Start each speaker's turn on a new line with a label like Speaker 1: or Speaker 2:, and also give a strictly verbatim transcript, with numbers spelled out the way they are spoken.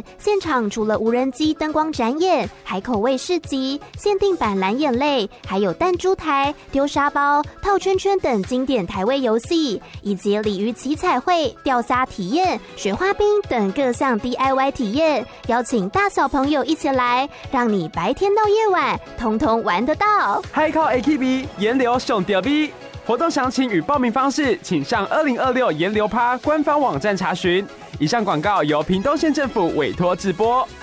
Speaker 1: 现场除了无人机灯光展演，还口味市集、限定版蓝眼泪，还有弹珠台、丢沙包、套圈圈等经典台味游戏，以及鲤鱼旗彩绘、钓虾体验、水花冰等各项 D I Y 体验，邀请大小朋友一起来，让你白天到夜晚通通玩得到。
Speaker 2: 海口 A K B 颜流上吊 B。活动详情与报名方式，请上二零二六颜流趴官方网站查询。以上广告由屏东县政府委托制播。